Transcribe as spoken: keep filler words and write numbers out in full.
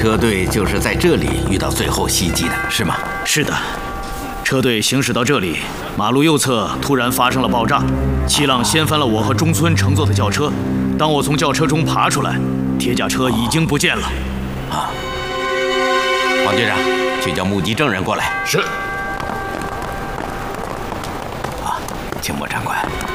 车队就是在这里遇到最后袭击的，是吗？ 是的，车队行驶到这里，马路右侧突然发生了爆炸，气浪掀翻了我和中村乘坐的轿车。当我从轿车中爬出来，铁甲车已经不见了。 啊，黄队长，去叫目击证人过来。 是。 啊，请莫长官。